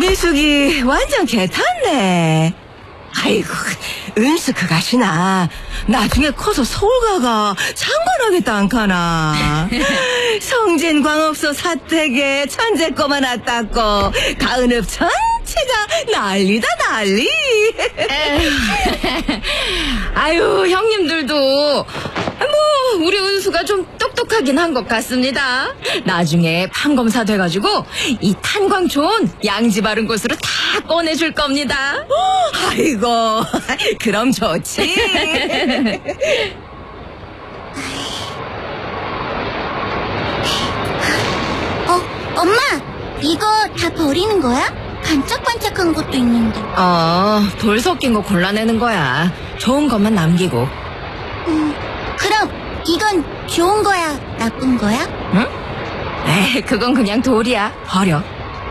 미숙이 완전 개탔네. 아이고, 은수 그 가시나 나중에 커서 서울 가가 장관하겠다 안카나. 성진 광업소 사택에 천재 꼬마 낳았다고 가은읍 전체가 난리다 난리. 아유, 형님들도 뭐 우리 은수가 좀 똑똑하긴 한 것 같습니다. 나중에 판검사 돼가지고 이 탄광 좋은 양지 바른 곳으로 다 꺼내줄 겁니다. 아이고, 그럼 좋지. 엄마, 이거 다 버리는 거야? 반짝반짝한 것도 있는데. 돌 섞인 거 골라내는 거야. 좋은 것만 남기고. 그럼 이건 좋은 거야, 나쁜 거야? 응? 에이, 그건 그냥 돌이야. 버려.